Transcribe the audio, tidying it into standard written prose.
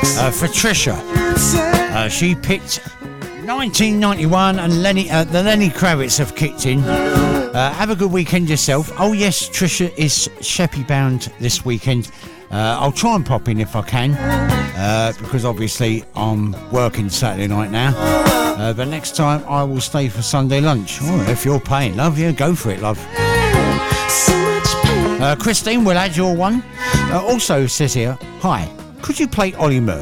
For Trisha. She picked 1991 and the Lenny Kravitz have kicked in. Have a good weekend yourself. Oh yes, Trisha is Sheppey bound this weekend. I'll try and pop in if I can, because obviously I'm working Saturday night now. But next time I will stay for Sunday lunch. Oh, if you're paying, love, yeah, go for it, love. Christine, we'll add your one. Also says here, hi, could you play Ollie Murphy?